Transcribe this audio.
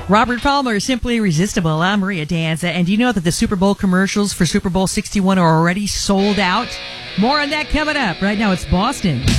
Robert Palmer, Simply Irresistible. I'm Maria Danza. And do you know that the Super Bowl commercials for Super Bowl 61 are already sold out? More on that coming up. Right now it's Boston.